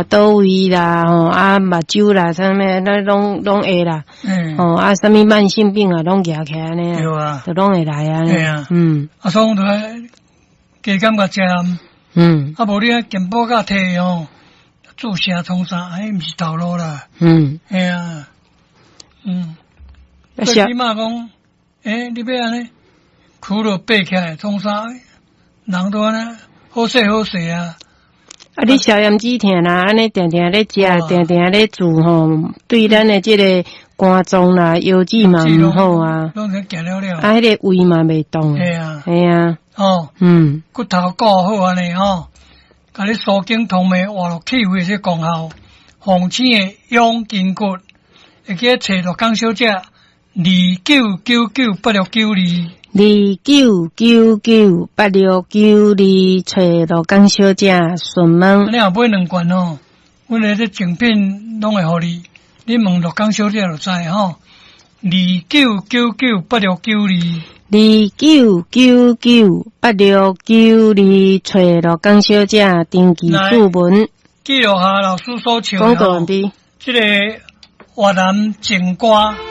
倒位啦，目睭啦，啥物那拢会啦。啥物慢性病啊，拢举起来呢。对啊，都拢会来啊。对啊， 所以就加减甲食。无你啊健保卡摕注射创啥，毋是头路啦。系啊。最起码讲，你要安尼，苦了爬起来创啥，人都安尼好势好势啊。 你消炎止痛啦，安尼定定咧食，定定咧做吼，对咱的这个肝脏啦、腰子嘛唔好啊。 拢是行了了。 迄个胃嘛袂动。 系啊。 系啊。骨头顾好安尼甲你疏筋通脉活络气血这功效，红青的养筋骨，会记找到江小姐29998692。 29998692，找到江小姐询问。 你后买2罐阮的精品拢会互你，你问到江小姐就知 29998692，29998692，找到江小姐登记注文。 记录下老师所唱讲到完毕。 这个越南情歌。